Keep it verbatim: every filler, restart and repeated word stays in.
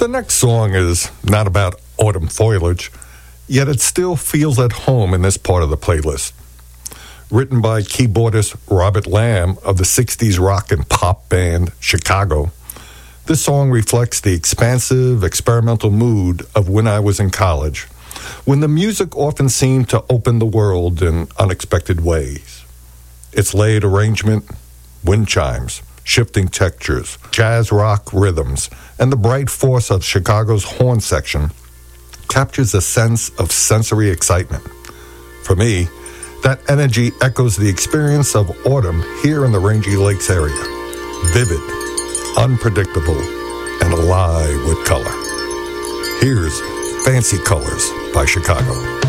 The next song is not about autumn foliage, yet it still feels at home in this part of the playlist. Written by keyboardist Robert Lamb of the sixties rock and pop band Chicago, this song reflects the expansive, experimental mood of when I was in college, when the music often seemed to open the world in unexpected ways. Its layered arrangement, wind chimes, shifting textures, jazz rock rhythms, and the bright force of Chicago's horn section captures a sense of sensory excitement. For me, that energy echoes the experience of autumn here in the Rangy Lakes area. Vivid, unpredictable, and alive with color. Here's Fancy Colors by Chicago.